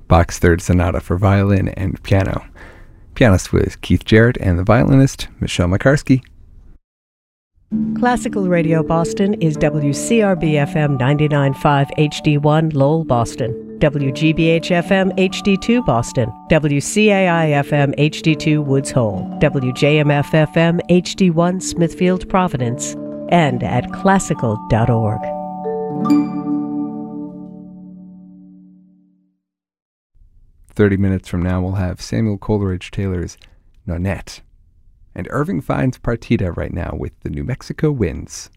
Bach's Third Sonata for violin and piano. Pianist was Keith Jarrett and the violinist Michelle McCarsky. Classical Radio Boston is WCRB-FM 99.5 HD1 Lowell, Boston, WGBH-FM HD2 Boston, WCAI-FM HD2 Woods Hole, WJMF-FM HD1 Smithfield, Providence, and at classical.org. "30 minutes from now, we'll have Samuel Coleridge Taylor's Nonette. And Irving finds Partita right now with the New Mexico Winds.